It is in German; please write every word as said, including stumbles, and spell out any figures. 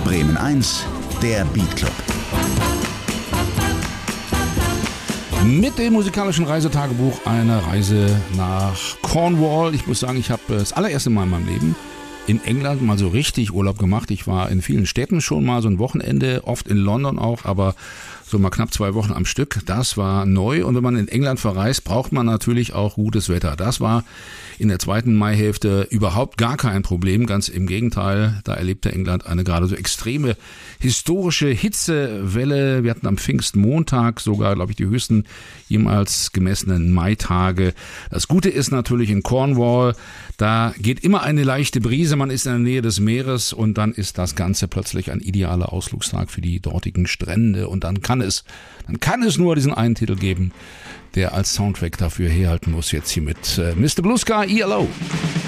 Bremen eins, der Beat Club. Mit dem musikalischen Reisetagebuch eine Reise nach Cornwall. Ich muss sagen, ich habe das allererste Mal in meinem Leben in England mal so richtig Urlaub gemacht. Ich war in vielen Städten schon mal so ein Wochenende, oft in London auch, aber so mal knapp zwei Wochen am Stück. Das war neu und wenn man in England verreist, braucht man natürlich auch gutes Wetter. Das war in der zweiten Maihälfte überhaupt gar kein Problem. Ganz im Gegenteil, da erlebte England eine gerade so extreme historische Hitzewelle. Wir hatten am Pfingstmontag sogar, glaube ich, die höchsten jemals gemessenen Maitage. Das Gute ist natürlich in Cornwall, da geht immer eine leichte Brise. Man ist in der Nähe des Meeres und dann ist das Ganze plötzlich ein idealer Ausflugstag für die dortigen Strände und dann kann es, dann kann es nur diesen einen Titel geben, der als Soundtrack dafür herhalten muss, jetzt hier mit äh, Mister Blue Sky, E L O.